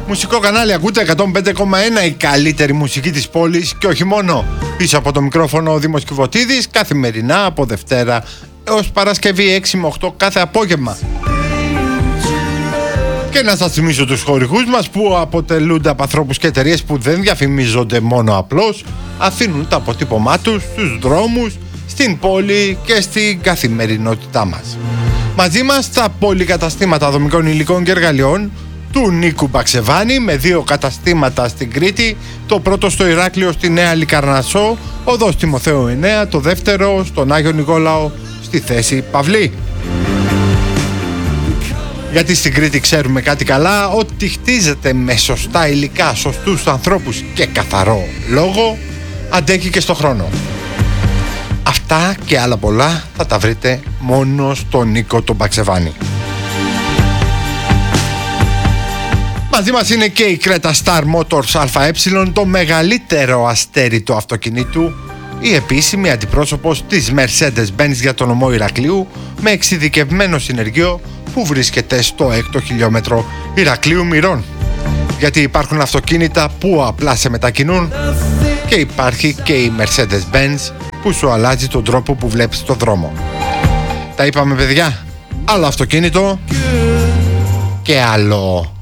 Μουσικό κανάλι ακούτε 105,1, η καλύτερη μουσική της πόλης και όχι μόνο. Πίσω από το μικρόφωνο ο Δήμος Κιβωτίδης, καθημερινά από Δευτέρα έως Παρασκευή 6 με 8 κάθε απόγευμα. Και να σας θυμίσω τους χορηγούς μας που αποτελούνται από ανθρώπους και εταιρείες που δεν διαφημίζονται μόνο απλώς, αφήνουν το αποτύπωμά τους στους δρόμους, στην πόλη και στην καθημερινότητά μας. Μαζί μας στα πολυκαταστήματα δομικών υλικών και εργαλειών του Νίκου Μπαξεβάνη, με 2 καταστήματα στην Κρήτη, το πρώτο στο Ηράκλειο στη Νέα Λικαρνασσό, οδός Τιμοθέου 9, το δεύτερο στον Άγιο Νικόλαο στη θέση Παυλή. Γιατί στην Κρήτη ξέρουμε κάτι καλά, ότι χτίζεται με σωστά υλικά, σωστούς ανθρώπους και καθαρό λόγο, αντέχει και στο χρόνο. Αυτά και άλλα πολλά θα τα βρείτε μόνο στον Νίκο τον Μπαξεβάνη. Μαζί μας είναι και η Creta Star Motors ΑΕ, το μεγαλύτερο αστέρι του αυτοκινήτου, η επίσημη αντιπρόσωπος της Mercedes-Benz για τον νομό Ηρακλείου, με εξειδικευμένο συνεργείο που βρίσκεται στο 6ο χιλιόμετρο Ηρακλείου Μυρών. Γιατί υπάρχουν αυτοκίνητα που απλά σε μετακινούν και υπάρχει και η Mercedes-Benz που σου αλλάζει τον τρόπο που βλέπεις τον δρόμο. Τα είπαμε, παιδιά, άλλο αυτοκίνητο και άλλο.